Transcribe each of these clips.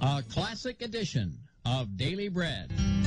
A classic edition of Daily Bread.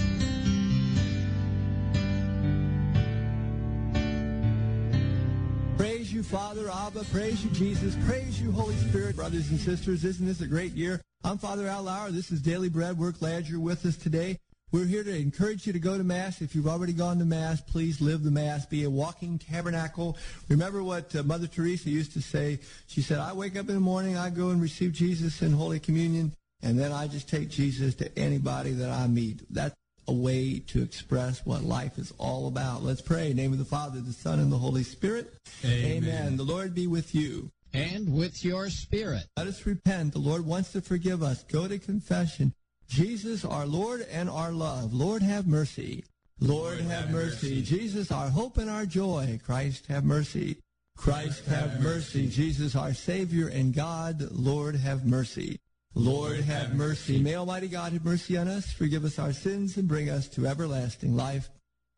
Praise you, Father, Abba. Praise you, Jesus. Praise you, Holy Spirit. Brothers and sisters, isn't this a great year? I'm Father Al Lauer. This is Daily Bread. We're glad you're with us today. We're here to encourage you to go to Mass. If you've already gone to Mass, please live the Mass. Be a walking tabernacle. Remember what Mother Teresa used to say. She said, I wake up in the morning, I go and receive Jesus in Holy Communion, and then I just take Jesus to anybody that I meet. That's a way to express what life is all about. Let's pray. In the name of the Father, the Son, and the Holy Spirit. Amen. The Lord be with you. And with your spirit. Let us repent. The Lord wants to forgive us. Go to confession. Jesus, our Lord and our love. Lord, have mercy. Lord, have mercy. Jesus, our hope and our joy. Christ, have mercy. Christ, have mercy. Jesus, our Savior and God. Lord, have mercy. Lord, have mercy. May Almighty God have mercy on us, forgive us our sins, and bring us to everlasting life.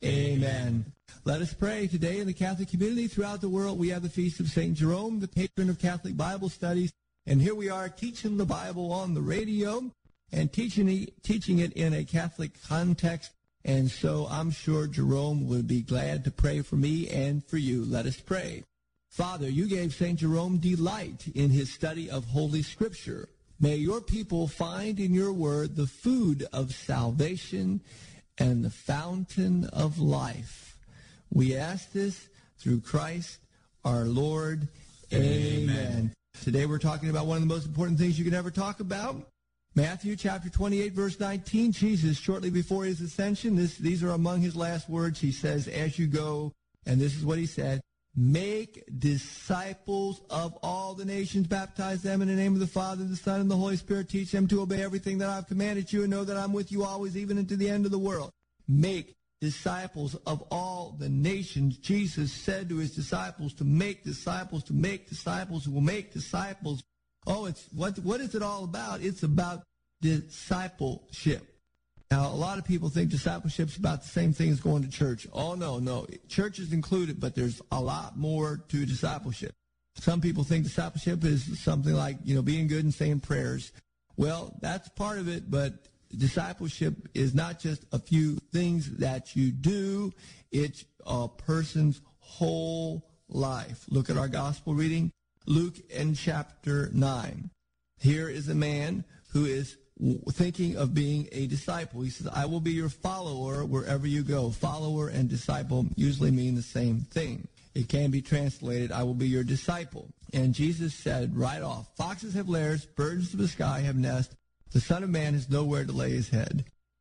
Amen. Let us pray. Today in the Catholic community throughout the world, we have the Feast of St. Jerome, the patron of Catholic Bible studies. And here we are teaching the Bible on the radio and teaching it in a Catholic context. And so I'm sure Jerome would be glad to pray for me and for you. Let us pray. Father, you gave St. Jerome delight in his study of Holy Scripture. May your people find in your word the food of salvation and the fountain of life. We ask this through Christ our Lord. Amen. Today we're talking about one of the most important things you can ever talk about. Matthew chapter 28, verse 19, Jesus, shortly before his ascension, these are among his last words. He says, as you go, and this is what he said, make disciples of all the nations, baptize them in the name of the Father, the Son, and the Holy Spirit. Teach them to obey everything that I've commanded you, and know that I'm with you always, even unto the end of the world. Make disciples of all the nations. Jesus said to his disciples to make disciples, who will make disciples. Oh, it's what is it all about? It's about discipleship. Now, a lot of people think discipleship is about the same thing as going to church. Oh, no. Church is included, but there's a lot more to discipleship. Some people think discipleship is something like, being good and saying prayers. Well, that's part of it, but discipleship is not just a few things that you do. It's a person's whole life. Look at our gospel reading. Luke in chapter 9. Here is a man who is thinking of being a disciple. He says, I will be your follower wherever you go. Follower and disciple usually mean the same thing. It can be translated, I will be your disciple. And Jesus said right off, foxes have lairs, birds of the sky have nests. The Son of Man has nowhere to lay his head.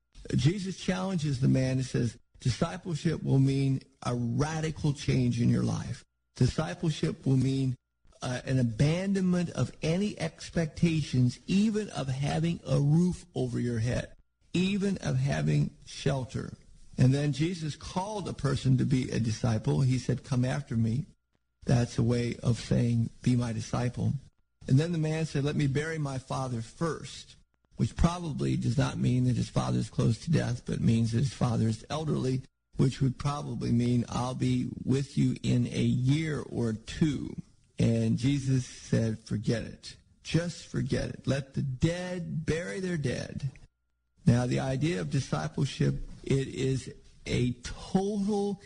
Jesus challenges the man and says, discipleship will mean a radical change in your life. Discipleship will mean an abandonment of any expectations, even of having a roof over your head, even of having shelter. And then Jesus called a person to be a disciple. He said, come after me. That's a way of saying, be my disciple. And then the man said, let me bury my father first, which probably does not mean that his father is close to death, but means that his father is elderly, which would probably mean I'll be with you in a year or two. And Jesus said, forget it. Just forget it. Let the dead bury their dead. Now, the idea of discipleship, it is a total,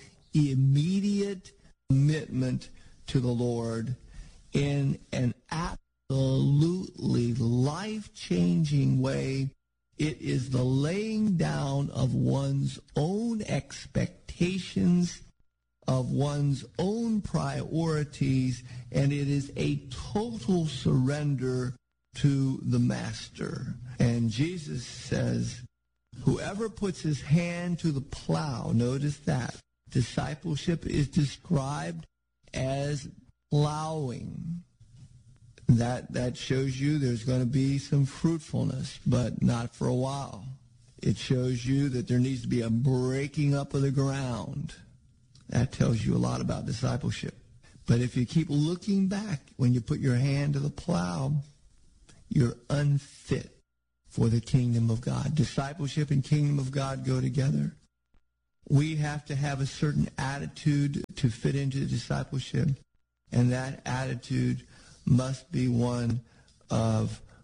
immediate commitment to the Lord in an absolutely life-changing way. It is the laying down of one's own expectations, of one's own priorities, and it is a total surrender to the Master. And Jesus says, whoever puts his hand to the plow, notice that, discipleship is described as plowing. That shows you there's going to be some fruitfulness, but not for a while. It shows you that there needs to be a breaking up of the ground. That tells you a lot about discipleship. But if you keep looking back when you put your hand to the plow, you're unfit for the kingdom of God. Discipleship and kingdom of God go together. We have to have a certain attitude to fit into discipleship, and that attitude must be one of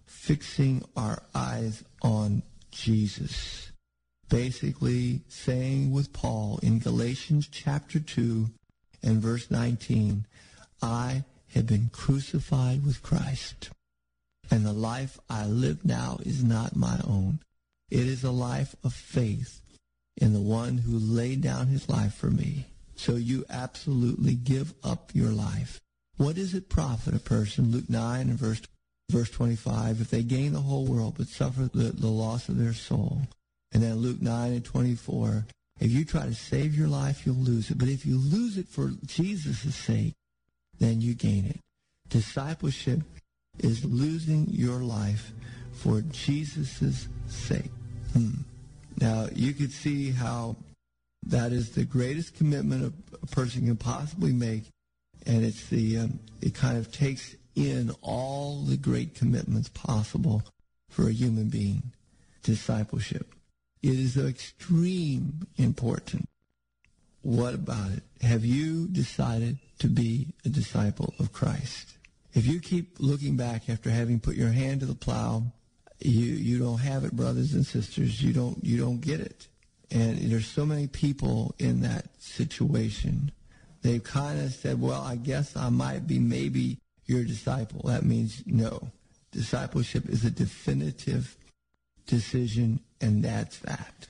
fixing our eyes on Jesus. Basically saying with Paul in Galatians chapter 2 and verse 19, I have been crucified with Christ, and the life I live now is not my own. It is a life of faith in the one who laid down his life for me. So you absolutely give up your life. What does it profit a person, Luke 9 and verse 25, if they gain the whole world but suffer the loss of their soul? And then Luke 9 and 24, if you try to save your life, you'll lose it. But if you lose it for Jesus' sake, then you gain it. Discipleship is losing your life for Jesus' sake. Now, you could see how that is the greatest commitment a person can possibly make, and it's it kind of takes in all the great commitments possible for a human being. Discipleship. It is of extreme importance. What about it? Have you decided to be a disciple of Christ? If you keep looking back after having put your hand to the plow, you don't have it, brothers and sisters. You don't get it. And there's so many people in that situation. They've kind of said, well, I guess I might be maybe your disciple. That means no. Discipleship is a definitive decision, and that's that.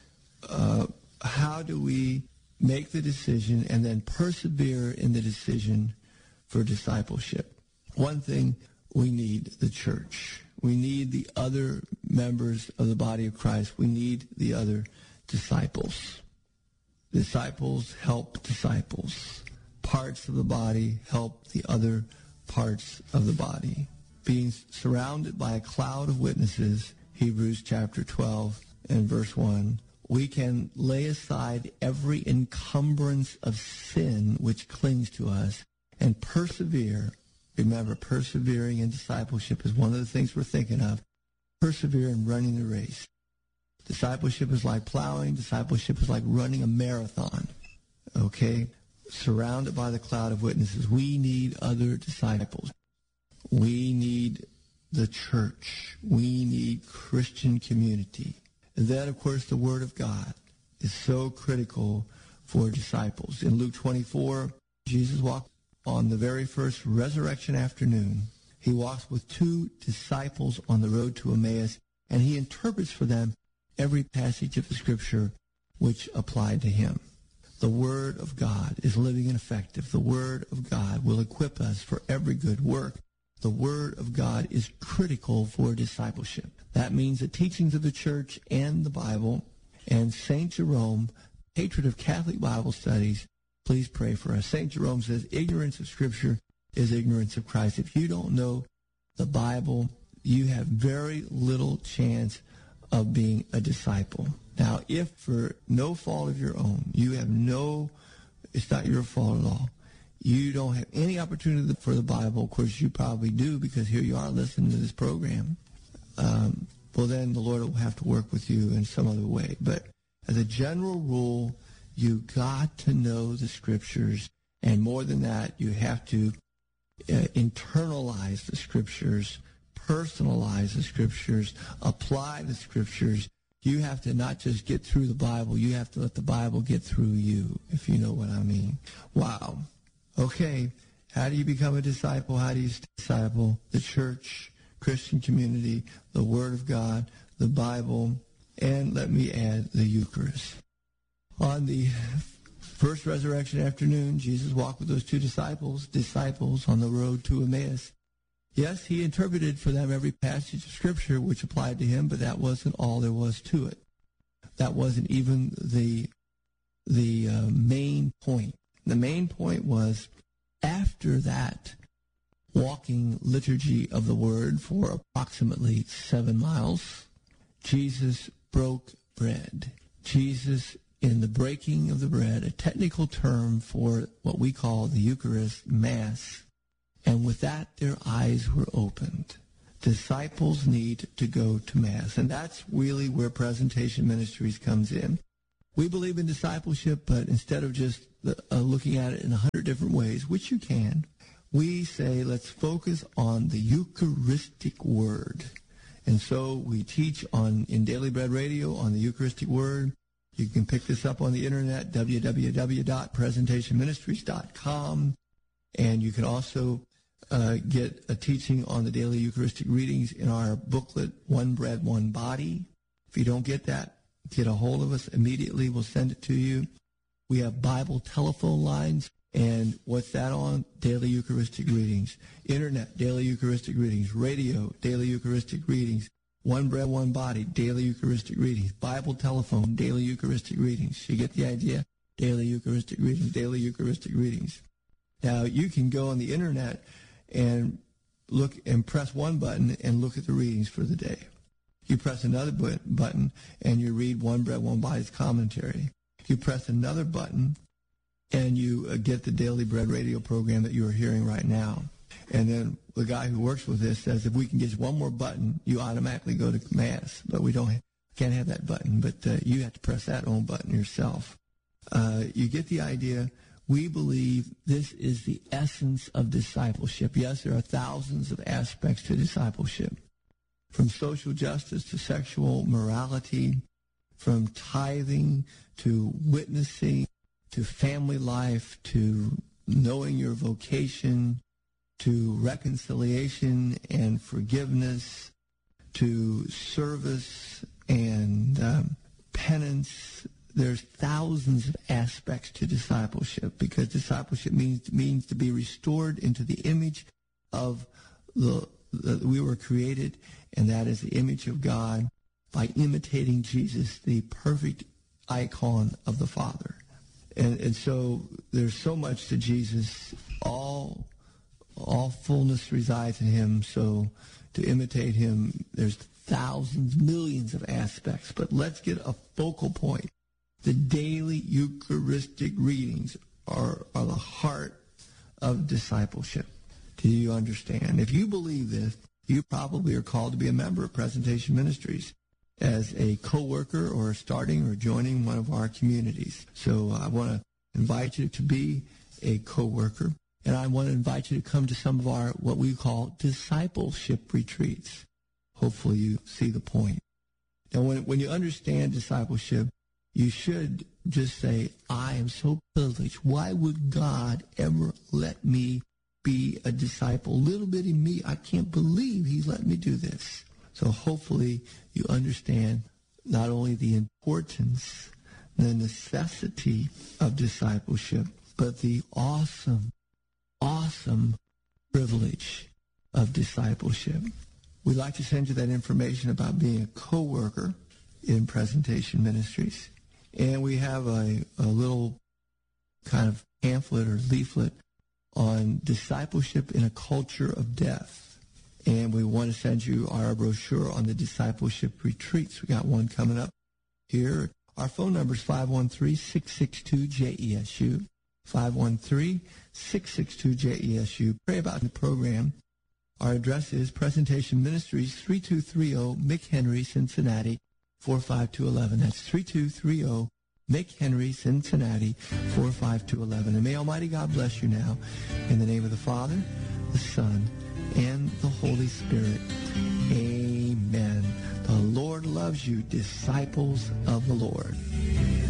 How do we make the decision and then persevere in the decision for discipleship? One thing, we need the church. We need the other members of the body of Christ. We need the other disciples. Disciples help disciples. Parts of the body help the other parts of the body. Being surrounded by a cloud of witnesses, Hebrews chapter 12 and verse 1, we can lay aside every encumbrance of sin which clings to us and persevere. Remember, persevering in discipleship is one of the things we're thinking of. Persevere in running the race. Discipleship is like plowing. Discipleship is like running a marathon. Okay? Surrounded by the cloud of witnesses. We need other disciples. We need the church. We need Christian community. And then, of course, the Word of God is so critical for disciples. In Luke 24, Jesus walked on the very first resurrection afternoon. He walks with two disciples on the road to Emmaus, and he interprets for them every passage of the Scripture which applied to him. The Word of God is living and effective. The Word of God will equip us for every good work. The Word of God is critical for discipleship. That means the teachings of the church and the Bible. And St. Jerome, patron of Catholic Bible studies, please pray for us. St. Jerome says, ignorance of Scripture is ignorance of Christ. If you don't know the Bible, you have very little chance of being a disciple. Now, if for no fault of your own, it's not your fault at all, you don't have any opportunity for the Bible, of course you probably do because here you are listening to this program, well then the Lord will have to work with you in some other way. But as a general rule, you got to know the Scriptures, and more than that, you have to internalize the Scriptures, personalize the Scriptures, apply the Scriptures. You have to not just get through the Bible, you have to let the Bible get through you, if you know what I mean. Wow. Okay, how do you become a disciple? How do you disciple? The church, Christian community, the Word of God, the Bible, and let me add the Eucharist. On the first resurrection afternoon, Jesus walked with those two disciples on the road to Emmaus. Yes, he interpreted for them every passage of Scripture which applied to him, but that wasn't all there was to it. That wasn't even the main point. The main point was, after that walking liturgy of the Word for approximately 7 miles, Jesus broke bread. Jesus, in the breaking of the bread, a technical term for what we call the Eucharist, Mass, and with that, their eyes were opened. Disciples need to go to Mass, and that's really where Presentation Ministries comes in. We believe in discipleship, but instead of just looking at it in 100 different ways, which you can, we say let's focus on the Eucharistic Word. And so we teach in Daily Bread Radio on the Eucharistic Word. You can pick this up on the internet, www.presentationministries.com. And you can also get a teaching on the daily Eucharistic readings in our booklet, One Bread, One Body. If you don't get that, get a hold of us immediately. We'll send it to you. We have Bible telephone lines. And what's that on? Daily Eucharistic readings. Internet, daily Eucharistic readings. Radio, daily Eucharistic readings. One Bread, One Body, daily Eucharistic readings. Bible telephone, daily Eucharistic readings. You get the idea? Daily Eucharistic readings, daily Eucharistic readings. Now, you can go on the internet and look and press one button and look at the readings for the day. You press another button and you read One Bread, One Body's commentary. You press another button and you get the Daily Bread radio program that you are hearing right now. And then the guy who works with this says if we can get one more button, you automatically go to Mass. But we can't have that button, but you have to press that own button yourself. You get the idea. We believe this is the essence of discipleship. Yes, there are thousands of aspects to discipleship, from social justice to sexual morality, from tithing to witnessing to family life to knowing your vocation to reconciliation and forgiveness to service and penance. There's thousands of aspects to discipleship because discipleship means to be restored into the image of we were created, and that is the image of God by imitating Jesus, the perfect icon of the Father. And so there's so much to Jesus. All fullness resides in him. So to imitate him, there's thousands, millions of aspects. But let's get a focal point. The daily Eucharistic readings are the heart of discipleship. Do you understand? If you believe this, you probably are called to be a member of Presentation Ministries as a co-worker or starting or joining one of our communities. So I want to invite you to be a co-worker, and I want to invite you to come to some of our what we call discipleship retreats. Hopefully you see the point. Now, when you understand discipleship, you should just say, I am so privileged. Why would God ever let me be a disciple? Little bitty me, I can't believe he's let me do this. So hopefully you understand not only the importance, the necessity of discipleship, but the awesome, awesome privilege of discipleship. We'd like to send you that information about being a co-worker in Presentation Ministries. And we have a little kind of pamphlet or leaflet on discipleship in a culture of death. And we want to send you our brochure on the discipleship retreats. We got one coming up here. Our phone number is 513-662-JESU, 513-662-JESU. Pray about the program. Our address is Presentation Ministries, 3230 McHenry, Cincinnati, 45211. That's 3230 McHenry, Cincinnati, 45211. And may Almighty God bless you now. In the name of the Father, the Son, and the Holy Spirit. Amen. The Lord loves you, disciples of the Lord.